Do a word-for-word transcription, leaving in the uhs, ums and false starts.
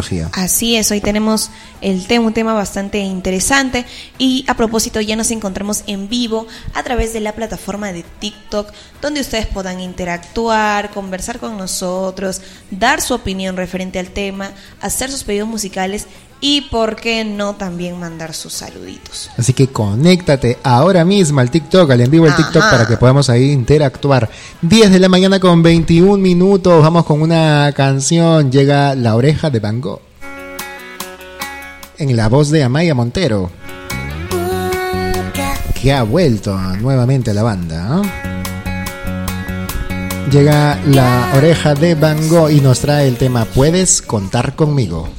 Sofía. Así es, hoy tenemos el tema, un tema bastante interesante y a propósito ya nos encontramos en vivo a través de la plataforma de TikTok, donde ustedes puedan interactuar, conversar con nosotros, dar su opinión referente al tema, hacer sus pedidos musicales y por qué no también mandar sus saluditos. Así que conéctate ahora mismo al TikTok, al en vivo del TikTok, para que podamos ahí interactuar. diez de la mañana con veintiún minutos, vamos con una canción. Llega La Oreja de Van Gogh, en la voz de Amaya Montero, que ha vuelto nuevamente a la banda, ¿eh? Llega La Oreja de Van Gogh y nos trae el tema Puedes contar conmigo.